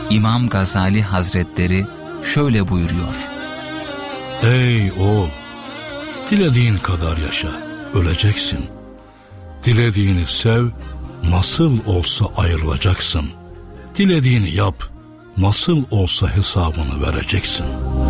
İmam Gazali Hazretleri şöyle buyuruyor: Ey oğul, dilediğin kadar yaşa, öleceksin. Dilediğini sev, nasıl olsa ayrılacaksın. Dilediğini yap, nasıl olsa hesabını vereceksin.